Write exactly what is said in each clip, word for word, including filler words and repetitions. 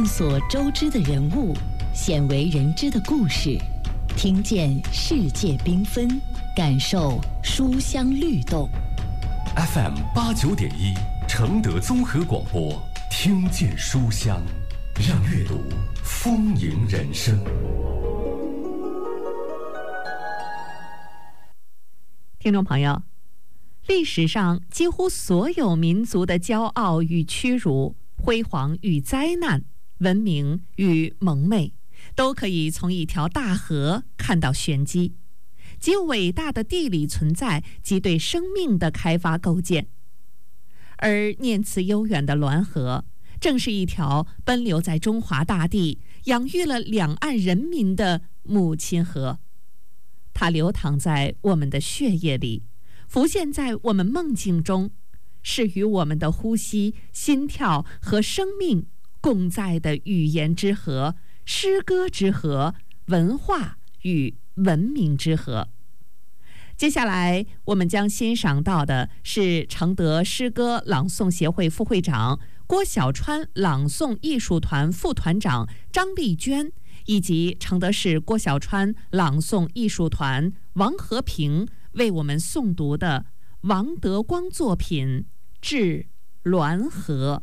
探索周知的人物，鲜为人知的故事，听见世界缤纷，感受书香律动。 F M 八九点一，承德综合广播，听见书香，让阅读丰盈人生。 听众朋友，历史上几乎所有民族的骄傲与屈辱、辉煌与灾难、文明与蒙昧，都可以从一条大河看到玄机，即伟大的地理存在及对生命的开发构建。而念慈悠远的滦河，正是一条奔流在中华大地、养育了两岸人民的母亲河。它流淌在我们的血液里，浮现在我们梦境中，是与我们的呼吸、心跳和生命共在的语言之河、诗歌之河、文化与文明之河。接下来我们将欣赏到的是承德诗歌朗诵协会副会长郭小川朗诵艺术团副团长张丽娟，以及承德市郭小川朗诵艺术团王和平为我们诵读的王德光作品《致滦河》。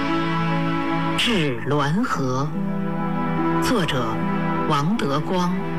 《致滦河》，作者王德光。